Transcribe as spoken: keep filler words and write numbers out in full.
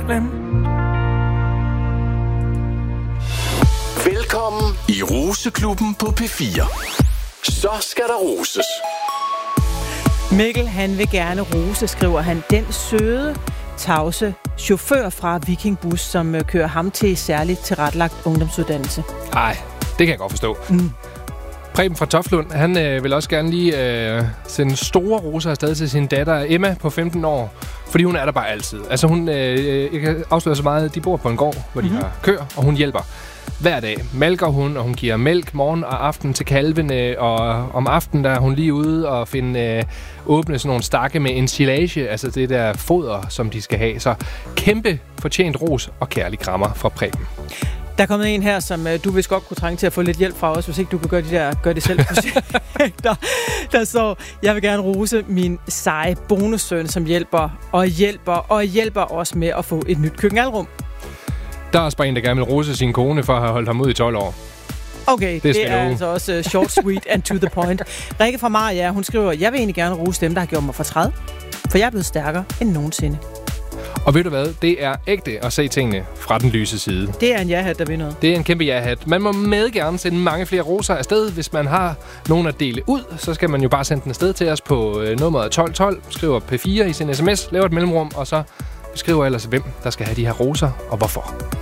solen. Velkommen i Roseklubben på P fire. Så skal der roses. Mikkel, han vil gerne rose, skriver han, den søde, tavse chauffør fra Viking Bus, som kører ham til særligt tilrettelagt ungdomsuddannelse. Ej, det kan jeg godt forstå. Mm. Preben fra Toftlund, han øh, vil også gerne lige øh, sende store roser afsted til sin datter Emma på femten år, fordi hun er der bare altid. Altså hun, øh, jeg kan afsløre så meget, de bor på en gård, hvor mm-hmm. de har køer, og hun hjælper. Hver dag malker hun, og hun giver mælk morgen og aften til kalvene, og om aftenen der er hun lige ude og finde, øh, åbne sådan nogle stakke med ensilage, altså det der foder, som de skal have. Så kæmpe fortjent ros og kærlig krammer fra Preben. Der er kommet en her, som øh, du vist godt kunne trænge til at få lidt hjælp fra os, hvis ikke du kan gøre, de der, gøre det selv projekter. Der står, jeg vil gerne rose min seje bonussøn, som hjælper og hjælper og hjælper os med at få et nyt køkkenalrum. Der er også bare en, der gerne vil rose sin kone for at have holdt ham ud i tolv år. Okay, det, det er altså også uh, short, sweet and to the point. Rikke fra Maria, hun skriver, jeg vil egentlig gerne rose dem, der har gjort mig fortræd, for jeg er blevet stærkere end nogensinde. Og ved du hvad? Det er ægte at se tingene fra den lyse side. Det er en ja-hat, der vinder. Det er en kæmpe ja-hat. Man må med gerne sende mange flere roser afsted. Hvis man har nogen at dele ud, så skal man jo bare sende den afsted til os på øh, nummeret tolv tolv. Skriver P fire i sin sms, laver et mellemrum, og så beskriver ellers, hvem der skal have de her roser og hvorfor.